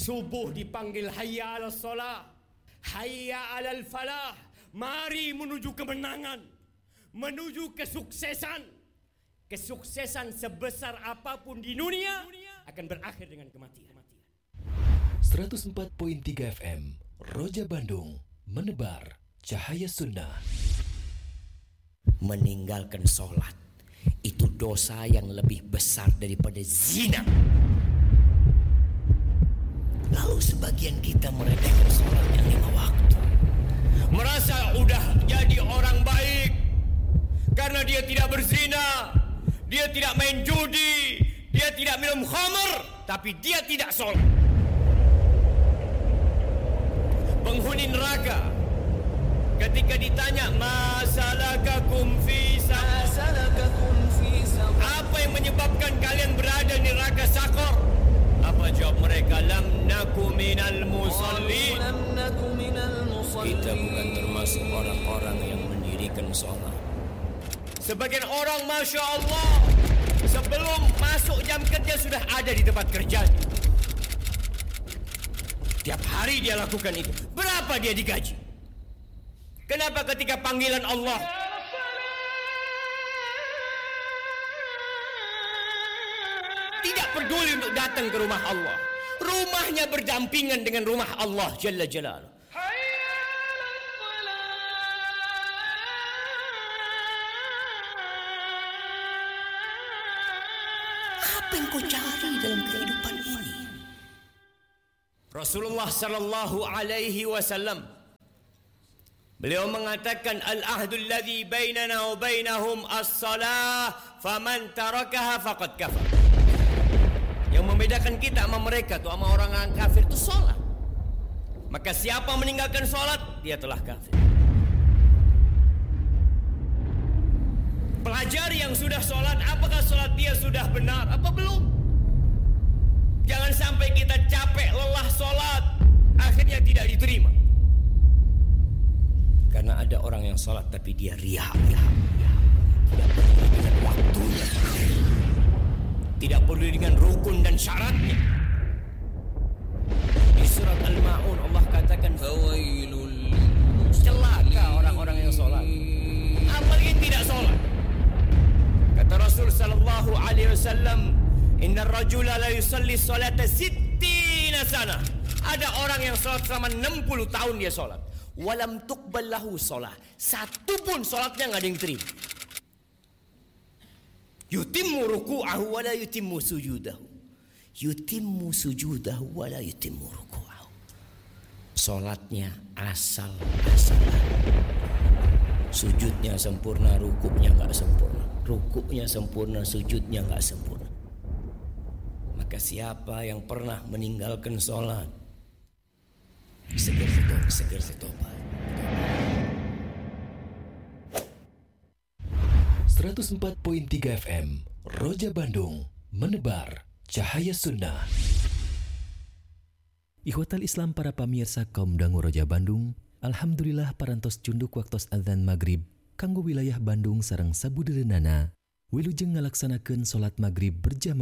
Subuh dipanggil hayya 'alas shalah, hayya 'alal falah. Mari menuju kemenangan, menuju kesuksesan. Kesuksesan sebesar apapun di dunia akan berakhir dengan kematian. 104.3 FM Roja Bandung, menebar cahaya sunnah. Meninggalkan sholat itu dosa yang lebih besar daripada zina. Lalu sebagian kita meremehkan sholat yang 5 waktu, merasa udah jadi orang baik karena dia tidak berzina, dia tidak main judi, dia tidak minum khamr, tapi dia tidak sholat. Penghuni neraka ketika ditanya masalakakum fi saqar, apa yang menyebabkan kalian berada di neraka sakor? Apa jawab mereka? Lam naku minal musallin. Kita bukan termasuk orang-orang yang mendirikan sholat. Sebagian orang Masya Allah sebelum masuk jam kerja sudah ada di tempat kerjanya. Tiap hari dia lakukan itu. Berapa dia digaji? Kenapa ketika panggilan Allah tidak peduli untuk datang ke rumah Allah? Rumahnya berdampingan dengan rumah Allah Jalla Jalaluh. Apa yang kau cari dalam kehidupan ini? Rasulullah sallallahu alaihi wasallam beliau mengatakan al-ahdul ladzi bainana wa bainahum as-salah faman tarakaha faqad kafar. Yang membedakan kita sama mereka tuh, sama orang kafir itu salat. Maka siapa meninggalkan salat, dia telah kafir. Pelajari yang sudah salat, apakah salat dia sudah benar apa belum? Jangan sampai kita capek, lelah sholat, akhirnya tidak diterima. Karena ada orang yang sholat tapi dia riya. Tidak peduli dengan waktunya, tidak peduli dengan rukun dan syaratnya. Di surat Al-Ma'un Allah katakan celaka orang-orang yang sholat, apalagi tidak sholat. Kata Rasul sallallahu alaihi wasallam, Inna rajula la yusalli salata 60 sana. Ada orang yang salat selama 60 tahun dia salat. Walam tuqbal lahu shalah. Satu pun salatnya enggak ada yang diterima. Yutimmu ruku'ahu wa la yutimmu sujudahu. Yutimmu sujudahu wa la yutimmu ruku'ahu. Salatnya asal-asalan. Sujudnya sempurna, rukuknya enggak sempurna. Rukuknya sempurna, sujudnya enggak sempurna. Maka siapa yang pernah meninggalkan sholat, segera tobat. 104.3 FM Roja Bandung, menebar cahaya sunnah. Ikhwatal Islam para pamirsa kaum dangu Roja Bandung, alhamdulillah parantos cunduk waktos adzan maghrib kanggo wilayah Bandung sareng sabudereunana wilujeng ngalaksanakeun salat maghrib berjamaah